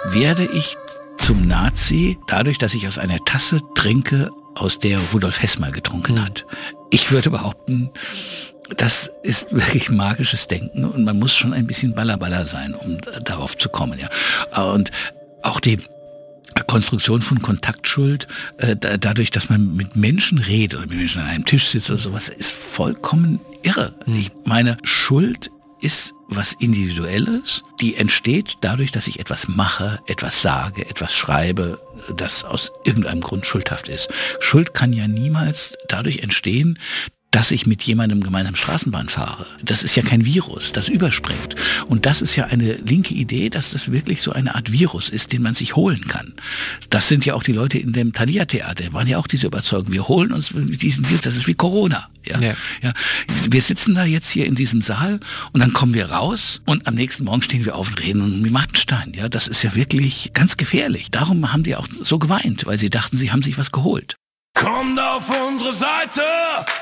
werde ich zum Nazi dadurch, dass ich aus einer Tasse trinke, aus der Rudolf Hess mal getrunken hat. Ich würde behaupten, das ist wirklich magisches Denken und man muss schon ein bisschen Ballerballer sein, um darauf zu kommen. Ja. Und auch die Konstruktion von Kontaktschuld, dadurch, dass man mit Menschen redet oder mit Menschen an einem Tisch sitzt oder sowas, ist vollkommen irre. Ich meine, Schuld ist was Individuelles, die entsteht dadurch, dass ich etwas mache, etwas sage, etwas schreibe, das aus irgendeinem Grund schuldhaft ist. Schuld kann ja niemals dadurch entstehen, dass ich mit jemandem gemeinsam Straßenbahn fahre. Das ist ja kein Virus, das überspringt. Und das ist ja eine linke Idee, dass das wirklich so eine Art Virus ist, den man sich holen kann. Das sind ja auch die Leute in dem Thalia-Theater, waren ja auch diese Überzeugung, wir holen uns diesen Virus, das ist wie Corona. Ja. Wir sitzen da jetzt hier in diesem Saal und dann kommen wir raus und am nächsten Morgen stehen wir auf und reden um Martenstein. Ja, das ist ja wirklich ganz gefährlich. Darum haben die auch so geweint, weil sie dachten, sie haben sich was geholt. Kommt auf unsere Seite!